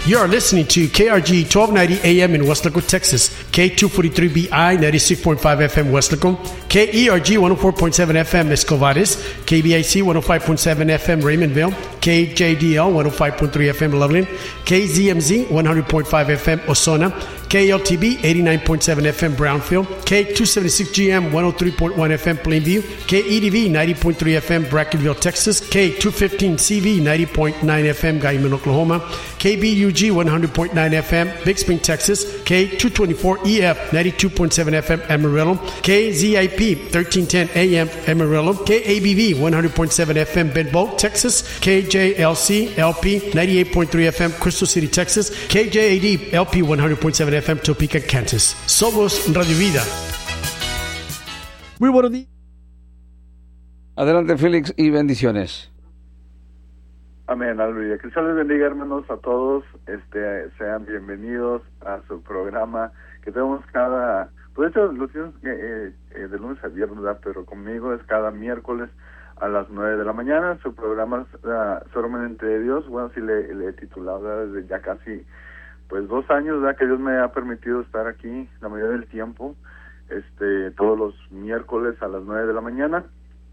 You are listening to KRG 1290 AM in Westlaco, Texas, K243BI 96.5 FM Westlaco, KERG 104.7 FM Escovares, KBIC 105.7 FM Raymondville, KJDL 105.3 FM Loveland, KZMZ 100.5 FM Osona, KLTB 89.7 FM Brownfield, K276GM 103.1 FM Plainview, KEDV 90.3 FM Brackenville, Texas, K215CV 90.9 FM Guyman, Oklahoma, KBUG 100.9 FM Big Spring, Texas, K224EF 92.7 FM Amarillo, KZIP 1310 AM Amarillo, KABV 100.7 FM Benbow, Texas, KJLC LP 98.3 FM Crystal City, Texas, KJAD LP 100.7 FM Topeka, Kansas. Somos Radio Vida. Muy buenos días. Adelante, Félix, y bendiciones. Amén, aleluya. Que Dios les bendiga, hermanos, a todos. Sean bienvenidos a su programa que tenemos pues de hecho, lo tenemos de lunes a viernes, ¿verdad? Pero conmigo es cada miércoles a las 9 de la mañana. Su programa es Solamente de Dios. Bueno, sí le he titulado, ¿verdad? Desde ya casi 2 años, ¿verdad? Que Dios me ha permitido estar aquí la mayoría del tiempo, todos los miércoles a las 9 de la mañana.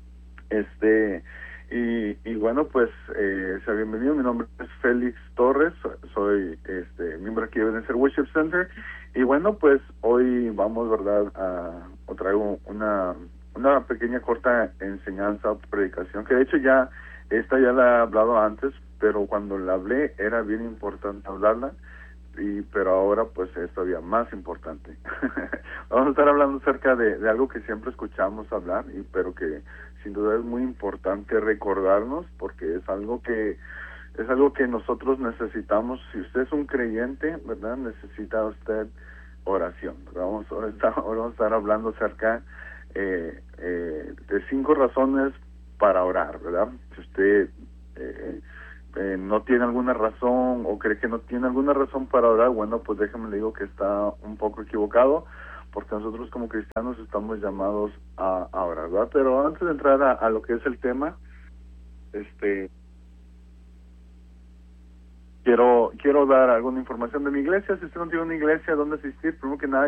Y bueno, pues, sea bienvenido. Mi nombre es Félix Torres, soy miembro aquí de Ebenezer Worship Center. Y bueno, pues hoy vamos, ¿verdad?, a traigo una pequeña corta enseñanza o predicación, que de hecho ya la he hablado antes, pero cuando la hablé era bien importante hablarla, pero ahora pues es todavía más importante. Vamos a estar hablando acerca de algo que siempre escuchamos hablar, pero que sin duda es muy importante recordarnos, porque es algo que nosotros necesitamos. Si usted es un creyente, ¿verdad?, necesita usted oración. Vamos a estar hablando acerca de 5 razones para orar, ¿verdad? Si usted no tiene alguna razón o cree que no tiene alguna razón para orar, bueno, pues déjame le digo que está un poco equivocado, porque nosotros como cristianos estamos llamados a orar, ¿verdad? Pero antes de entrar a lo que es el tema, quiero dar alguna información de mi iglesia. Si usted no tiene una iglesia donde asistir, primero que nada,